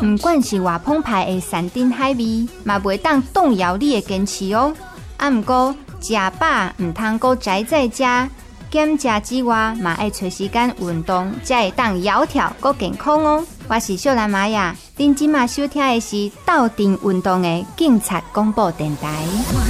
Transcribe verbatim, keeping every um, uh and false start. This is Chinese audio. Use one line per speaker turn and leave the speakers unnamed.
不管是偌澎湃的山珍海味，嘛袂当动摇你的坚持哦。啊，毋过食饱毋通阁宅在家，减食之外，嘛爱找时间运动，才会当窈窕阁健康哦。我是秀兰玛雅，恁即马收听的是斗阵运动的警察广播电台。